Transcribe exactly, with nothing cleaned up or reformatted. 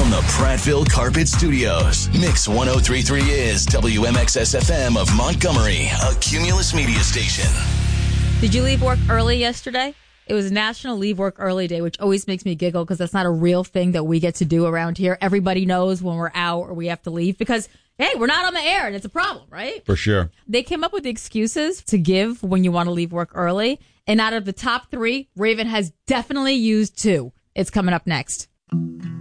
From the Prattville Carpet Studios, Mix ten thirty-three is W M X S F M of Montgomery, a Cumulus media station. Did you leave work early yesterday? It was National Leave Work Early Day, which always makes me giggle because that's not a real thing that we get to do around here. Everybody knows when we're out or we have to leave because, hey, we're not on the air and it's a problem, right? For sure. They came up with the excuses to give when you want to leave work early. And out of the top three, Raven has definitely used two. It's coming up next.